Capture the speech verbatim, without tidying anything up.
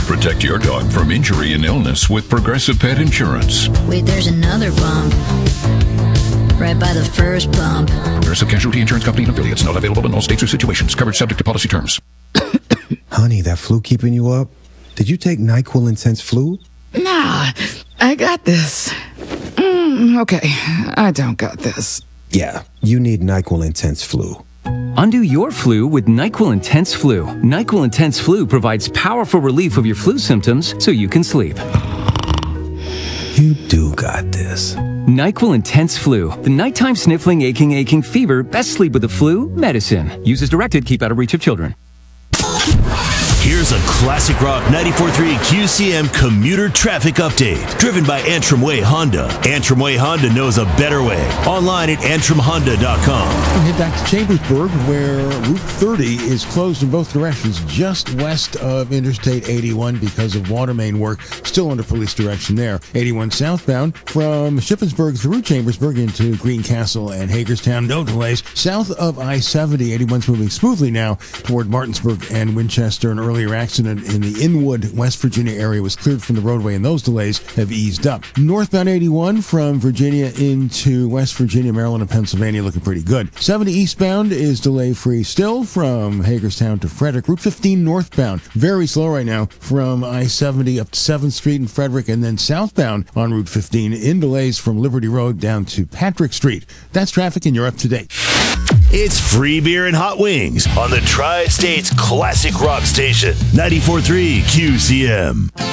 Protect your dog from injury and illness with Progressive Pet Insurance. Wait, there's another bump. Right by the first bump. Progressive Casualty Insurance Company and affiliates. Not available in all states or situations. Coverage subject to policy terms. Honey, that flu keeping you up? Did you take NyQuil Intense Flu? Nah, I got this. Mm, okay, I don't got this. Yeah, you need NyQuil Intense Flu. Undo your flu with NyQuil Intense Flu. NyQuil Intense Flu provides powerful relief of your flu symptoms so you can sleep. You do got this. NyQuil Intense Flu. The nighttime sniffling, aching, aching fever. Best sleep with the flu medicine. Use as directed. Keep out of reach of children. Here's a Classic Rock ninety-four point three Q C M commuter traffic update. Driven by Antrim Way Honda. Antrim Way Honda knows a better way. Online at antrim honda dot com. We'll head back to Chambersburg, where Route thirty is closed in both directions, just west of Interstate eighty-one because of water main work. Still under police direction there. eighty-one southbound from Shippensburg through Chambersburg into Greencastle and Hagerstown. No delays. South of I seventy, eighty-one's moving smoothly now toward Martinsburg and Winchester. An earlier accident in the Inwood, West Virginia area was cleared from the roadway, and those delays have eased up. Northbound eighty-one from Virginia into West Virginia, Maryland, and Pennsylvania looking pretty good. seventy eastbound is delay-free still from Hagerstown to Frederick. Route fifteen northbound, very slow right now from I seventy up to seventh Street in Frederick, and then southbound on Route fifteen in delays from Liberty Road down to Patrick Street. That's traffic, and you're up to date. It's free beer and hot wings on the Tri-State's Classic Rock Station, ninety-four point three Q C M.